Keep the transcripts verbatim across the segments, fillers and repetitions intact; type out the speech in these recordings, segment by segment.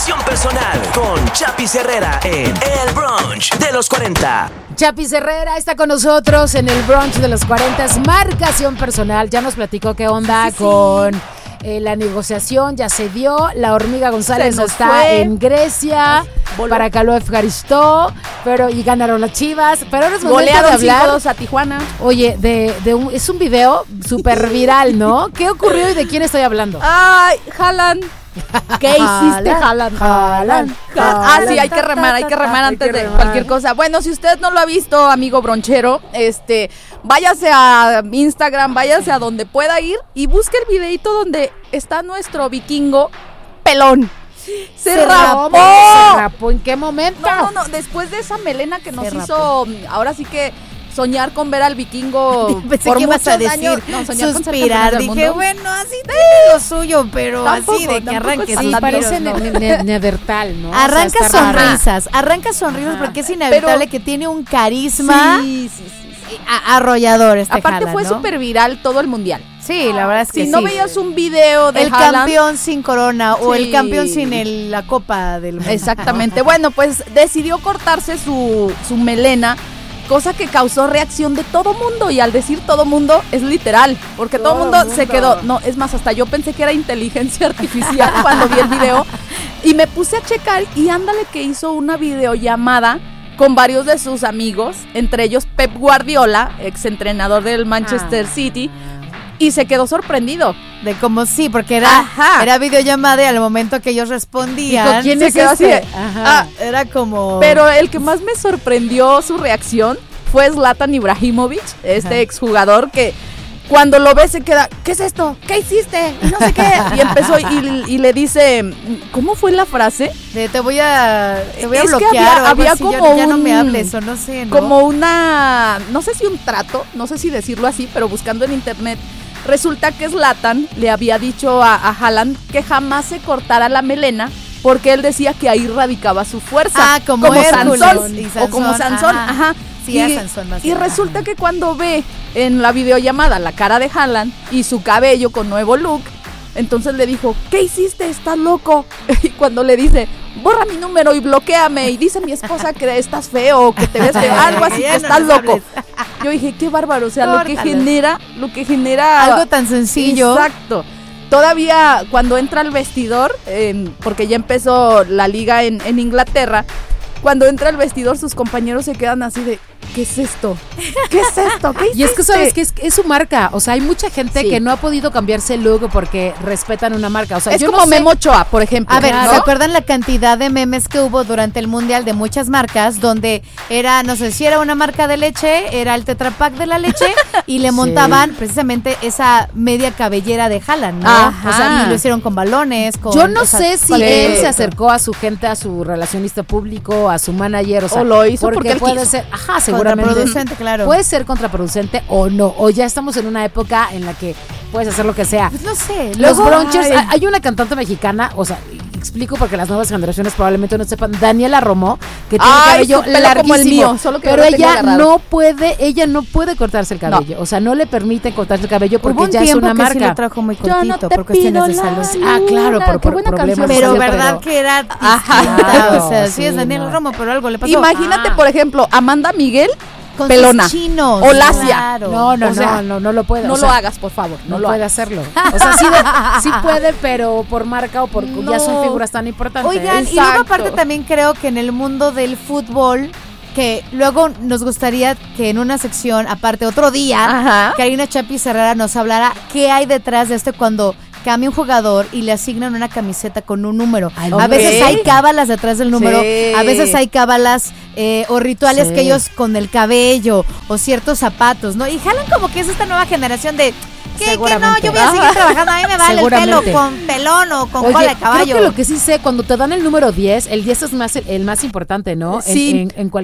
Marcación Personal con Chapis Herrera en El Brunch de los cuarenta. Chapis Herrera está con nosotros en el Brunch de los cuarenta. Marcación Personal. Ya nos platicó qué onda sí, sí. con eh, la negociación. Ya se dio. La Hormiga González está fue. en Grecia. Voló. Para Caló Efgaristó. Pero y ganaron las Chivas. Pero ahora es momento de hablar a Tijuana. Oye, de, de un, es un video súper viral, ¿no? ¿Qué ocurrió y de quién estoy hablando? Ay, Haaland. ¿Qué hiciste, Haaland? Haaland. Ah, sí, hay que remar, hay que remar antes de cualquier cosa. Bueno, si usted no lo ha visto, amigo bronchero, este, váyase a Instagram, váyase a donde pueda ir y busque el videito donde está nuestro vikingo pelón. Se, se rapó. rapó. ¿Se rapó en qué momento? No, no, no, después de esa melena que nos se hizo, rapó. Ahora sí que soñar con ver al vikingo. Pensé por que ibas a decir, años, no, suspirar. Dije, bueno, así tiene lo suyo, pero tampoco, así de que arranque. Sí, parece no. ne- ne- neandertal, ¿no? Arranca o sea, sonrisas, rara. arranca sonrisas porque es inevitable pero, que tiene un carisma sí, sí, sí, sí. A- arrollador este Aparte Haaland, fue ¿no? súper viral todo el mundial. Sí, la verdad es que si sí. no veías un video de el Haaland, campeón sin corona sí. o el campeón sin el, la copa del mundo. Exactamente. Bueno, pues decidió cortarse su, su melena, cosa que causó reacción de todo mundo, y al decir todo mundo es literal, porque todo, todo mundo, mundo se quedó, no, es más, hasta yo pensé que era inteligencia artificial cuando vi el video, y me puse a checar, y ándale que hizo una videollamada con varios de sus amigos, entre ellos Pep Guardiola, exentrenador del Manchester ah. City, y se quedó sorprendido. De como sí, porque era, Ajá. era videollamada y al momento que ellos respondían, Dijo, ¿quién se es quedó este? así? Ah, era como... Pero el que más me sorprendió su reacción fue Zlatan Ibrahimovic, este Ajá. exjugador que cuando lo ve se queda, ¿qué es esto? ¿Qué hiciste? Y no sé qué. Y empezó y, y le dice, ¿cómo fue la frase? De te voy a, te voy a es bloquear. Que había, había así, como ya, un, ya no me hables o no sé, ¿no? Como una, no sé si un trato, no sé si decirlo así, pero buscando en internet, resulta que Zlatan le había dicho a, a Haaland que jamás se cortara la melena porque él decía que ahí radicaba su fuerza. Ah, como, como Hércules, Sansón, y Sansón. O como Sansón, ajá. ajá. Sí, y, Sansón más y resulta ajá. que cuando ve en la videollamada la cara de Haaland y su cabello con nuevo look, entonces le dijo, ¿qué hiciste? ¿Estás loco? Y cuando le dice, borra mi número y bloquéame, y dice mi esposa que estás feo, que te ves feo, algo así, que estás loco. Yo dije, qué bárbaro, o sea, Córtalo. lo que genera, lo que genera... Algo tan sencillo. Exacto. Todavía cuando entra al vestidor, eh, porque ya empezó la liga en, en Inglaterra, cuando entra al vestidor sus compañeros se quedan así de, ¿qué es esto? ¿Qué es esto? ¿Qué y es que sabes que es, es su marca, o sea, hay mucha gente sí. que no ha podido cambiarse el look porque respetan una marca, o sea, es yo como no Memo Ochoa, por ejemplo. A ver, ¿no? ¿se acuerdan la cantidad de memes que hubo durante el mundial de muchas marcas donde era, no sé si era una marca de leche, era el Tetra Pak de la leche y le montaban sí. precisamente esa media cabellera de Haaland, ¿no? Ajá. O sea, y lo hicieron con balones, con... Yo no o sea, sé si él se acercó a su gente, a su relacionista público, a su manager, o sea, o lo hizo porque, porque él puede quiso. ser, ajá, seguramente. Contraproducente, claro. Puede ser contraproducente o no, o ya estamos en una época en la que puedes hacer lo que sea. Pues no sé. Los luego, brunchers, ay. hay una cantante mexicana, o sea, explico porque las nuevas generaciones probablemente no sepan, Daniela Romo, que tiene Ay, cabello larguísimo, como el mío, solo que pero ella no puede, ella no puede cortarse el cabello, no. o sea, no le permite cortarse el cabello porque ya es una que marca. Sí lo trajo muy cortito no por cuestiones de salud. Ah, claro, por, por problemas. Pero verdad que era Ajá, claro, o sea, sí, sí es Daniela no. Romo, pero algo le pasó. Imagínate, ah. por ejemplo, Amanda Miguel con pelona chinos, o lacia. Claro. No, no, o sea, no, no, no lo puede. No o sea, lo hagas, por favor. No, no lo puede hagas. hacerlo. O sea, sí, de, sí puede, pero por marca o por no. ya son figuras tan importantes. Oigan, Exacto. y luego aparte también creo que en el mundo del fútbol, que luego nos gustaría que en una sección, aparte otro día, Ajá. Karina Chapis Herrera nos hablara qué hay detrás de esto cuando cambia un jugador y le asignan una camiseta con un número. Ay, a okay. veces hay cábalas detrás del número, sí. a veces hay cábalas eh, o rituales sí. que ellos con el cabello o ciertos zapatos, ¿no? Y jalan como que es esta nueva generación de ¿qué, que no? Yo voy a seguir trabajando, a mí me vale el pelo con pelón o con Oye, cola de caballo. Creo que lo que sí sé, cuando te dan el número diez, el diez es más el, el más importante, ¿no? Sí. En, en, en cualquier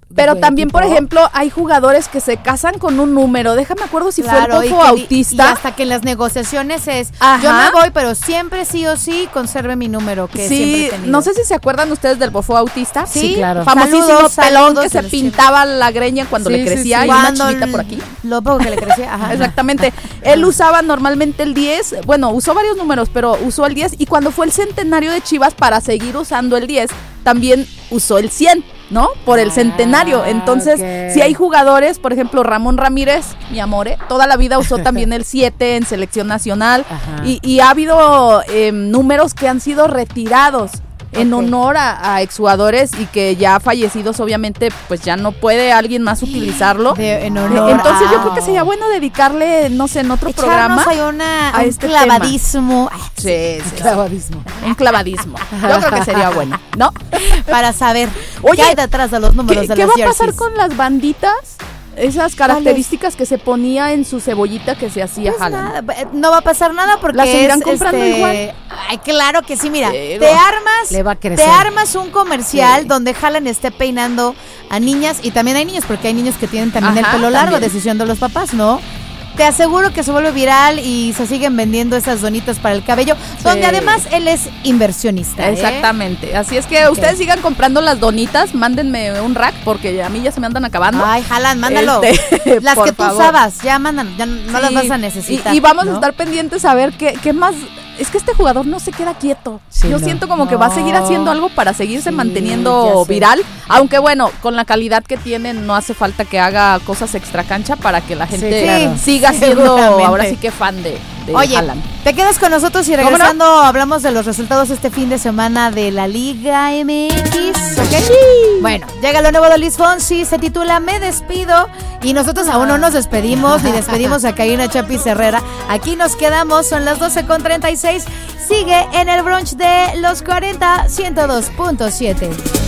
Pero también, por ejemplo, hay jugadores que se casan con un número. Déjame acuerdo si claro, fue el Bofo Autista. Y hasta que en las negociaciones es, Ajá. yo me voy, pero siempre sí o sí conserve mi número que sí, siempre he tenido. No sé si se acuerdan ustedes del Bofo Autista. Sí, sí claro. Famosísimo saludos, pelón saludos, que se pintaba la greña cuando sí, le crecía sí, sí. y una chinita por aquí. Lo poco que le crecía. Ajá. Exactamente. Él usaba normalmente el diez. Bueno, usó varios números, pero usó el diez. Y cuando fue el centenario de Chivas, para seguir usando el diez, también usó el cien. ¿No? Por el centenario. Ah, Entonces, okay. si hay jugadores, por ejemplo, Ramón Ramírez, mi amore, toda la vida usó también el siete en selección nacional. Y, y ha habido eh, números que han sido retirados en okay. honor a, a exjugadores y que ya fallecidos, obviamente, pues ya no puede alguien más utilizarlo. De, en honor. Entonces, yo creo que sería bueno dedicarle, no sé, en otro Echarnos programa. Hay una, a un este clavadismo. Tema. Sí, sí. Un clavadismo. Un clavadismo. Yo creo que sería bueno, ¿no? Para saber Oye, qué hay detrás de los números ¿qué, de ¿qué las va jerseys? a pasar con las banditas? Esas características que se ponía en su cebollita que se hacía pues Haaland. Nada, no va a pasar nada porque ¿las seguirán es, comprando este, igual? Ay, claro que sí, mira, Pero te armas, le va a crecer. te armas un comercial sí. donde Haaland esté peinando a niñas y también hay niños porque hay niños que tienen también Ajá, el pelo largo, también. decisión de los papás, ¿no? Te aseguro que se vuelve viral y se siguen vendiendo esas donitas para el cabello, sí. donde además él es inversionista. Exactamente. ¿eh? Así es que okay. ustedes sigan comprando las donitas, mándenme un rack porque a mí ya se me andan acabando. Ay, Haaland, mándalo. Este, las que tú favor. usabas, ya mandan, ya no sí. las vas a necesitar. Y, y vamos ¿no? a estar pendientes a ver qué, qué más. Es que este jugador no se queda quieto. Sí, Yo no, siento como no. que va a seguir haciendo algo para seguirse sí, manteniendo viral. Aunque bueno, con la calidad que tiene, no hace falta que haga cosas extra cancha para que la gente sí, claro. siga siendo ahora sí que fan de, de Oye, Haaland. Te quedas con nosotros y regresando no? hablamos de los resultados este fin de semana de la Liga M X. ¿Okay? Sí. Bueno, llega lo nuevo de Luis Fonsi, se titula Me Despido y nosotros aún no nos despedimos ni despedimos a Karina Chapis Herrera. Aquí nos quedamos, son las doce con treinta y seis. Sigue en el brunch de los cuarenta, ciento dos punto siete.